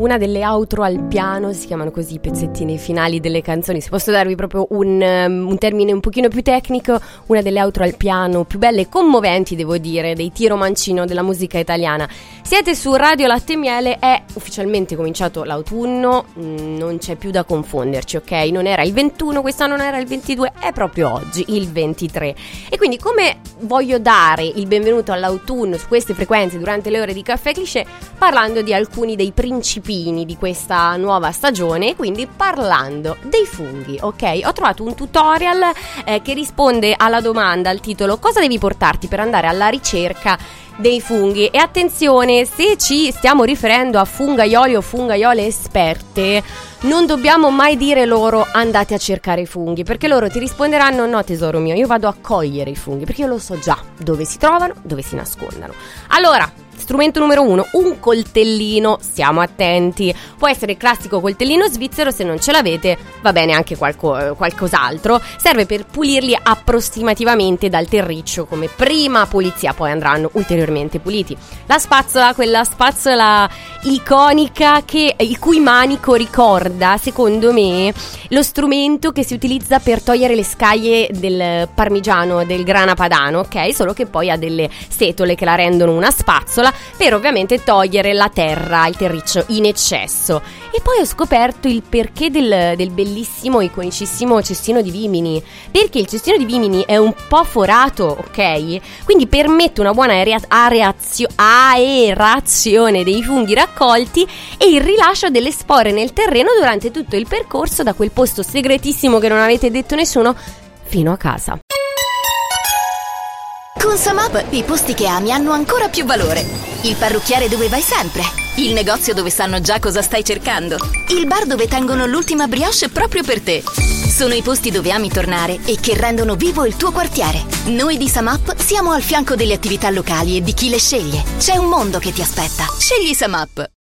una delle outro al piano, si chiamano così i pezzettini finali delle canzoni. Se posso darvi proprio un termine un pochino più tecnico, una delle outro al piano più belle e commoventi, devo dire, dei Tiro Mancino della musica italiana. Siete su Radio Latte e Miele, è ufficialmente cominciato l'autunno, non c'è più da confonderci, ok? Non era il 21, quest'anno non era il 22, è proprio oggi, il 23. E quindi come voglio dare il benvenuto all'autunno su queste frequenze durante le ore di Caffè Cliché, parlando di alcuni dei principini di questa nuova stagione, quindi parlando dei funghi, ok? Ho trovato un tutorial che risponde alla domanda, al titolo: cosa devi portarti per andare alla ricerca dei funghi? E attenzione, se ci stiamo riferendo a fungaioli o fungaiole esperte, non dobbiamo mai dire loro andate a cercare i funghi, perché loro ti risponderanno: no tesoro mio, io vado a cogliere i funghi, perché io lo so già dove si trovano, dove si nascondano. Allora, strumento numero 1, un coltellino, stiamo attenti, può essere il classico coltellino svizzero, se non ce l'avete va bene anche qualcos'altro, serve per pulirli approssimativamente dal terriccio come prima pulizia, poi andranno ulteriormente puliti. La spazzola, quella spazzola iconica il cui manico ricorda, secondo me, lo strumento che si utilizza per togliere le scaglie del parmigiano, del grana padano, ok? Solo che poi ha delle setole che la rendono una spazzola per ovviamente togliere la terra, il terriccio in eccesso. E poi ho scoperto il perché del bellissimo, iconicissimo cestino di vimini, perché il cestino di vimini è un po' forato, ok? Quindi permette una buona aerazione dei funghi raccolti e il rilascio delle spore nel terreno durante tutto il percorso, da quel posto segretissimo che non avete detto nessuno fino a casa. Con Samap i posti che ami hanno ancora più valore. Il parrucchiere dove vai sempre. Il negozio dove sanno già cosa stai cercando. Il bar dove tengono l'ultima brioche proprio per te. Sono i posti dove ami tornare e che rendono vivo il tuo quartiere. Noi di Samap siamo al fianco delle attività locali e di chi le sceglie. C'è un mondo che ti aspetta. Scegli Samap.